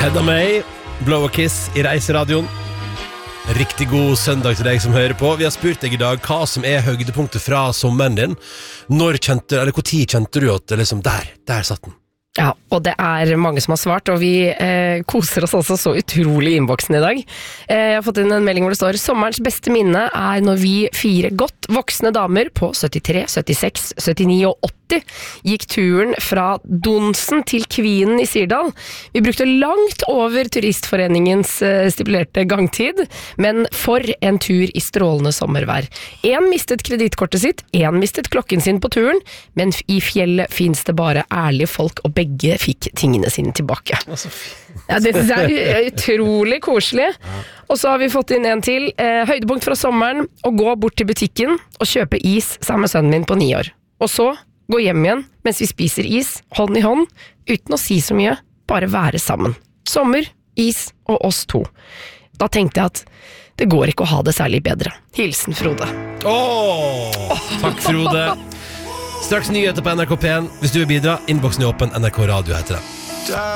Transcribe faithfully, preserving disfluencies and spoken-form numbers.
Hedda May, Blow a Kiss I Reiseradioen. Riktig god søndag til deg som hører på. Vi har spurt deg I dag hva som er høydepunktet fra sommeren din. Når kjente, eller hvor tid kjente du at det liksom der, der satt den? Ja, og det er mange som har svart, og vi eh, koser oss også så utrolig I innboksen I dag. Eh, jeg har fått inn en melding hvor det står: sommerens beste minne er når vi fire godt voksne damer på syttitre, syttiseks, syttini og åtti gikk turen fra Donsen til Kvinen I Sirdal. Vi brukte langt over turistforeningens eh, stipulerte gangtid, men for en tur I strålende sommervær. En mistet kredittkortet sitt, en mistet klokken sin på turen, men I fjellet finnes det bare ærlige folk, og begge fikk tingene sine tilbake. Ja, det er utrolig koselig. Og så har vi fått inn en til. Eh, høydepunkt fra sommeren: å gå bort til butikken og kjøpe is sammen med sønnen min på ni år. Og så gå hjem igjen mens vi spiser is, hånd I hånd, uten å si så mye, bare være sammen. Sommer, is og oss to. Da tenkte jeg at det går ikke å ha det særlig bedre. Hilsen Frode. Åh, takk Frode. Straks nyheter på N R K P en. Hvis du vil bidra, innboksen er åpen. N R K Radio heter det.